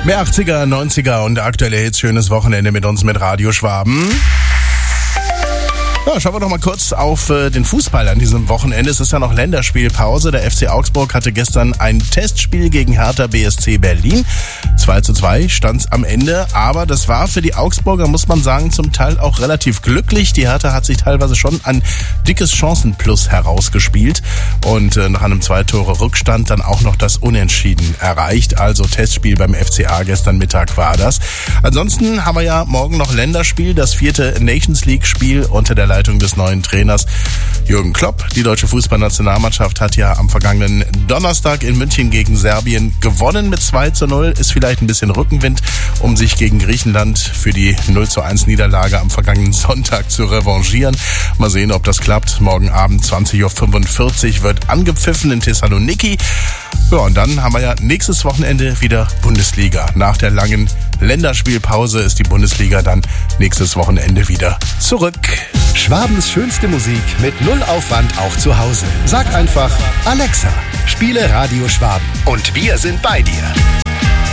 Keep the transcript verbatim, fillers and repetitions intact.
Mehr achtziger, neunziger und aktuelle Hits. Schönes Wochenende mit uns mit Radio Schwaben. Ja, schauen wir doch mal kurz auf äh, den Fußball an diesem Wochenende. Es ist ja noch Länderspielpause. Der F C Augsburg hatte gestern ein Testspiel gegen Hertha B S C Berlin. zwei zu zwei stand's am Ende. Aber das war für die Augsburger, muss man sagen, zum Teil auch relativ glücklich. Die Hertha hat sich teilweise schon ein dickes Chancenplus herausgespielt. Und äh, nach einem Zwei-Tore-Rückstand dann auch noch das Unentschieden erreicht. Also Testspiel beim F C A gestern Mittag war das. Ansonsten haben wir ja morgen noch Länderspiel. Das vierte Nations League-Spiel unter der Leitung des neuen Trainers Jürgen Klopp. Die deutsche Fußballnationalmannschaft hat ja am vergangenen Donnerstag in München gegen Serbien gewonnen mit zwei zu null. Ist vielleicht ein bisschen Rückenwind, um sich gegen Griechenland für die null zu eins Niederlage am vergangenen Sonntag zu revanchieren. Mal sehen, ob das klappt. Morgen Abend zwanzig Uhr fünfundvierzig wird angepfiffen in Thessaloniki. Ja, und dann haben wir ja nächstes Wochenende wieder Bundesliga. Nach der langen Länderspielpause ist die Bundesliga dann nächstes Wochenende wieder zurück. Schwabens schönste Musik mit null Aufwand auch zu Hause. Sag einfach, Alexa, spiele Radio Schwaben und wir sind bei dir.